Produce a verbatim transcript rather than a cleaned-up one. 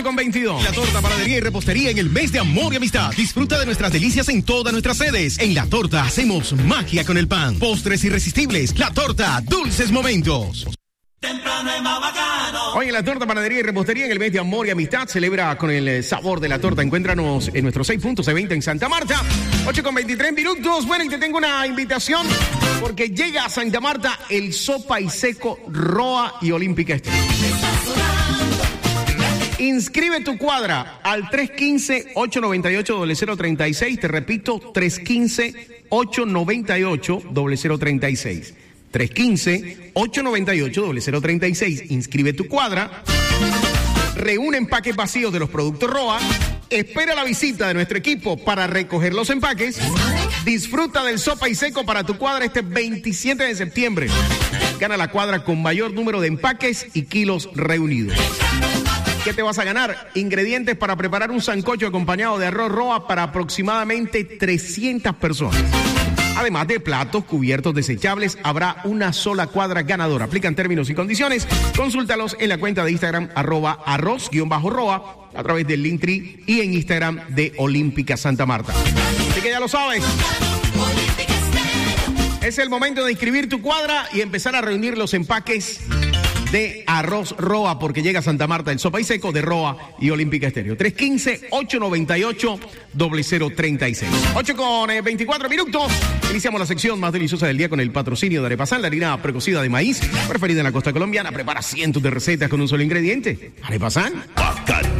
Con veintidós. La Torta, panadería y repostería en el mes de amor y amistad. Disfruta de nuestras delicias en todas nuestras sedes. En La Torta hacemos magia con el pan. Postres irresistibles. La Torta, dulces momentos. Temprano es más bacano. Hoy en La Torta, panadería y repostería en el mes de amor y amistad. Celebra con el sabor de la torta. Encuéntranos en nuestros seis puntos de venta en Santa Marta. ocho con veintitrés minutos. Bueno, y te tengo una invitación porque llega a Santa Marta el Sopa y Seco Roa y Olímpica Estéreo. Inscribe tu cuadra al tres uno cinco, ocho nueve ocho, cero cero tres seis. Te repito, tres uno cinco, ocho nueve ocho, cero cero tres seis. tres uno cinco, ocho nueve ocho, cero cero tres seis. Inscribe tu cuadra. Reúne empaques vacíos de los productos Roa. Espera la visita de nuestro equipo para recoger los empaques. Disfruta del Sopa y Seco para tu cuadra este veintisiete de septiembre. Gana la cuadra con mayor número de empaques y kilos reunidos. ¿Qué te vas a ganar? Ingredientes para preparar un sancocho acompañado de arroz Roa para aproximadamente trescientas personas. Además de platos, cubiertos desechables, habrá una sola cuadra ganadora. Aplican términos y condiciones. Consúltalos en la cuenta de Instagram, arroba arroz-roa, a través del Linktree y en Instagram de Olímpica Santa Marta. Así que ya lo sabes. Es el momento de inscribir tu cuadra y empezar a reunir los empaques de arroz Roa, porque llega a Santa Marta el Sopa y Seco de Roa y Olímpica Estéreo. tres uno cinco, ocho nueve ocho, cero cero tres seis. ocho con veinticuatro minutos. Iniciamos la sección más deliciosa del día con el patrocinio de Arepasán, la harina precocida de maíz, preferida en la costa colombiana. Prepara cientos de recetas con un solo ingrediente. Arepasán. Bacán.